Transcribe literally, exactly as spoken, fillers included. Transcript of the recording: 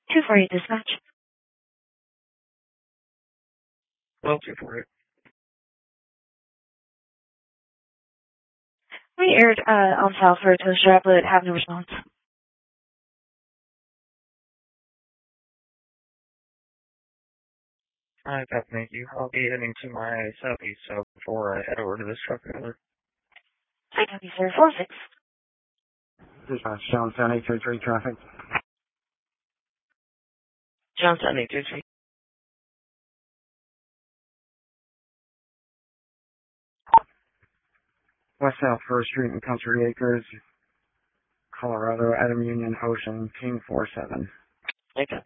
two forty-eight dispatch. Well, two forty-eight. We aired uh, on South for a tow strap, but have no response. Alright, thank you. I'll be heading to my southeast, so before I head over to this truck trailer. Thank you, sir. four six. Dispatch, Johnstown eight two three traffic. Johnstown eight two three. West South First Street and Country Acres, Colorado, Adam Union Ocean, Team four seven. Okay.